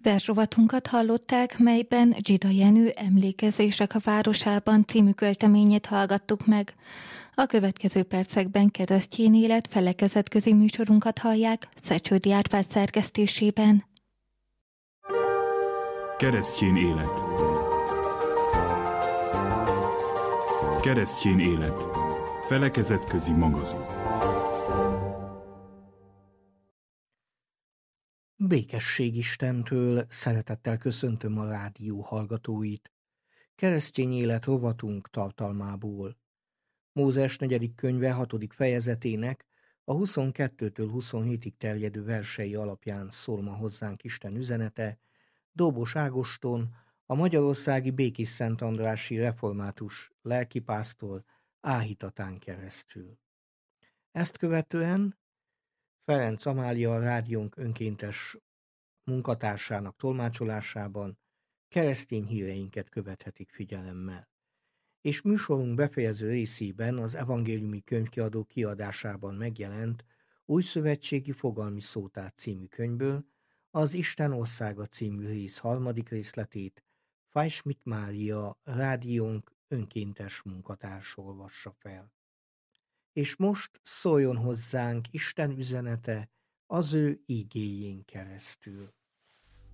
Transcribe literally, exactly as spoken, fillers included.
Versrovatunkat hallották, melyben Zsida Jenő Emlékezések a városában című költeményét hallgattuk meg. A következő percekben Keresztény élet felekezetközi műsorunkat hallják Szecsődi Árpád szerkesztésében. Keresztény élet. Keresztény élet. Felekezetközi magazin. Békesség Istentől szeretettel köszöntöm a rádió hallgatóit. Keresztény élet rovatunk tartalmából. Mózes negyedik könyve hatodik fejezetének a huszonkettőtől huszonhétig terjedő versei alapján szól ma hozzánk Isten üzenete Dobos Ágoston, a magyarországi Békés Szentandrássy református lelkipásztor áhítatán keresztül. Ezt követően Ferenc Amália, a rádiónk önkéntes munkatársának tolmácsolásában keresztény híreinket követhetik figyelemmel. És műsorunk befejező részében az Evangéliumi Könyvkiadó kiadásában megjelent Újszövetségi Fogalmi Szótár című könyvből az Isten országa című rész harmadik részletét Fajsmit Mária, rádiónk önkéntes munkatárs olvassa fel. És most szóljon hozzánk Isten üzenete az ő ígéjén keresztül.